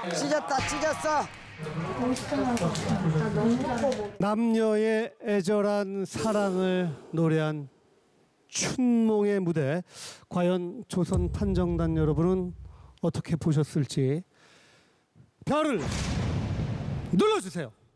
찢었다 찢었어. 남녀의 애절한 사랑을 노래한 춘몽의 무대, 과연 조선 판정단 여러분은 어떻게 보셨을지 별을 눌러주세요.